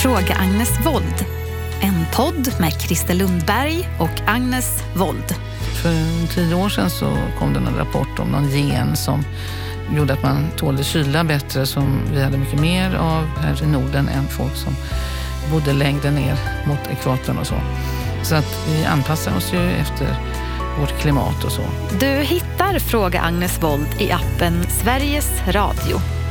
Fråga Agnes Wold. En podd med Christer Lundberg och Agnes Wold. För 10 år sedan så kom det en rapport om någon gen som gjorde att man tålde kyla bättre, som vi hade mycket mer av här i Norden än folk som bodde längre ner mot ekvatorn och så. Så att vi anpassar oss ju efter vårt klimat och så. Du hittar Fråga Agnes Wold i appen Sveriges Radio.